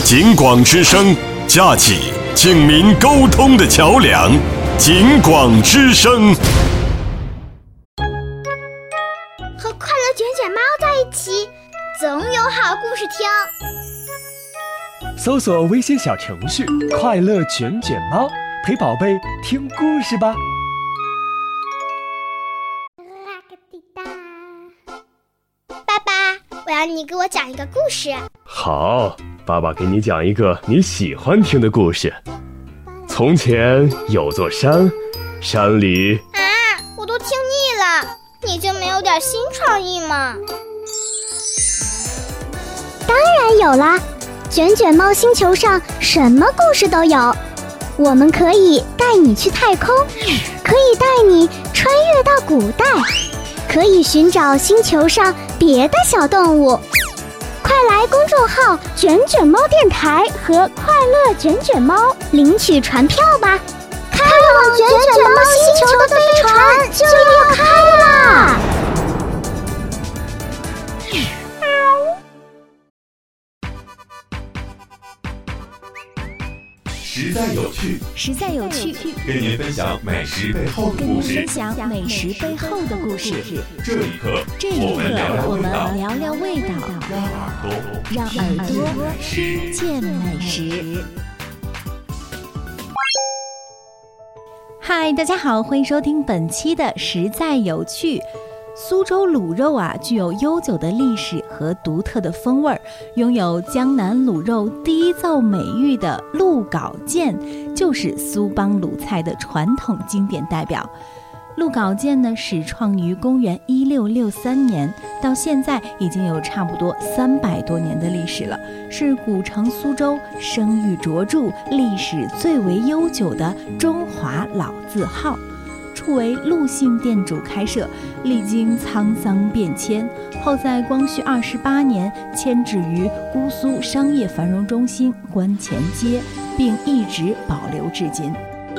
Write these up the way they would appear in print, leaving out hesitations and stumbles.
警广之声，架起警民沟通的桥梁。警广之声， 和快乐卷卷猫在一起，总有好故事听。 搜索微信小程序“快乐卷卷猫”，陪宝贝听故事吧。 爸爸，我要你给我讲一个故事。 好，爸爸给你讲一个你喜欢听的故事。从前有座山，山里…… 我都听腻了，你就没有点新创意吗？ 当然有啦，卷卷猫星球上什么故事都有。我们可以带你去太空，可以带你穿越到古代，可以寻找星球上别的小动物。快来公众号卷卷猫电台和快乐卷卷猫领取船票吧，开往卷卷猫星球的飞船就要开啦！ 实在有趣， 实在有趣， 跟您分享美食背后的故事。这一刻，我们聊聊味道，让耳朵见美食。 嗨，大家好，欢迎收听本期的实在有趣。苏州卤肉具有悠久的历史和独特的风味，拥有江南卤肉第一灶美誉的鹿稿件就是苏帮鲁菜的传统经典代表。鹿稿件呢，始创于公元1663年，到现在已经有差不多300多年的历史了，是古城苏州声誉卓著、历史最为悠久的中华老字号。初为陆姓店主开设，历经沧桑变迁，后在光绪28年迁址于姑苏商业繁荣中心观前街，并一直保留至今。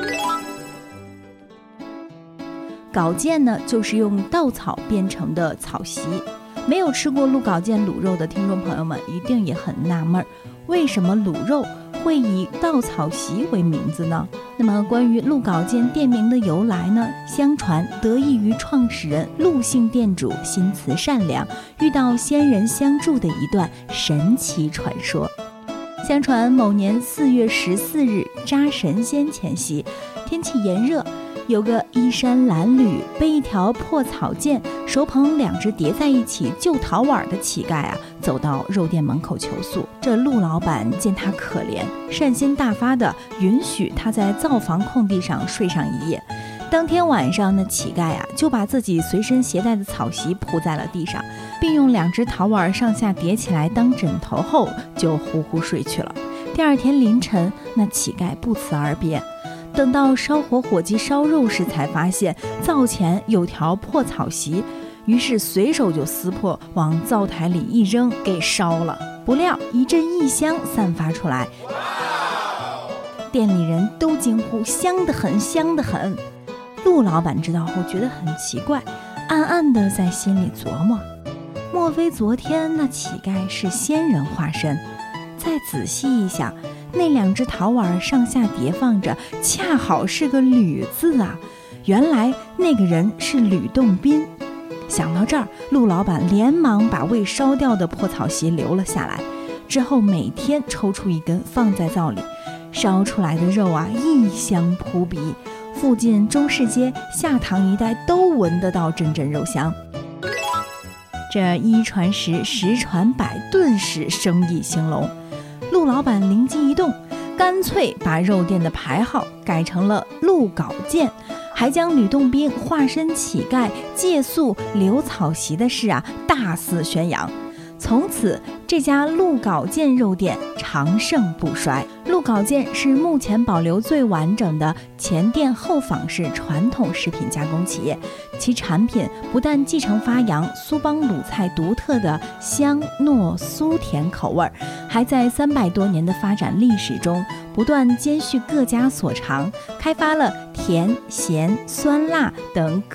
稿件呢，就是用稻草编成的草席。没有吃过鹿稿件卤肉的听众朋友们一定也很纳闷，为什么卤肉会以稻草席为名字呢？那么关于鹿稿件店名的由来呢，相传得益于创始人陆姓店主心慈善良，遇到仙人相助的一段神奇传说。相传某年4月14日扎神仙前夕，天气炎热，有个衣衫褴褛背一条破草剑，手捧2只叠在一起旧陶碗的乞丐走到肉店门口求宿。这陆老板见他可怜，善心大发的允许他在灶房空地上睡上一夜。当天晚上，那乞丐就把自己随身携带的草席铺在了地上，并用2只陶碗上下叠起来当枕头后，就呼呼睡去了。第二天凌晨，那乞丐不辞而别。等到烧火火鸡烧肉时，才发现灶前有条破草席，于是随手就撕破，往灶台里一扔，给烧了。不料一阵异香散发出来，店里人都惊呼：香得很，香得很！陆老板知道后觉得很奇怪，暗暗地在心里琢磨，莫非昨天那乞丐是仙人化身？再仔细一想，那2只陶碗上下叠放着，恰好是个吕字原来那个人是吕洞宾。想到这儿，陆老板连忙把未烧掉的破草席留了下来，之后每天抽出一根放在灶里，烧出来的肉异香扑鼻，附近中市街、下塘一带都闻得到阵阵肉香。这一传十，10传百，顿时生意兴隆。陆老板灵机一动，干脆把肉店的牌号改成了鹿稿件，还将吕洞宾化身乞丐借宿留草席的事大肆宣扬。从此这家鹿稿件肉店长盛不衰。鹿稿件是目前保留最完整的前店后坊式传统食品加工企业，其产品不但继承发扬苏帮鲁菜独特的香糯酥甜口味，还在300多年的发展历史中不断兼续各家所长，开发了甜、咸、酸、辣等